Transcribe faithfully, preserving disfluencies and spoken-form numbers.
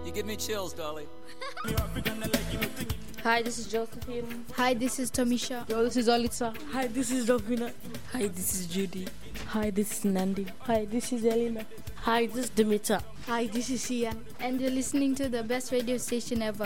You give me chills, Dolly. Hi, this is Josephine. Hi, this is Tamisha. Yo, this is Alitza. Hi, this is Ravina. Hi, this is Judy. Hi, this is Nandi. Hi, this is Elena. Hi, this is Dimitra. Hi, this is Ian. And you're listening to the best radio station ever.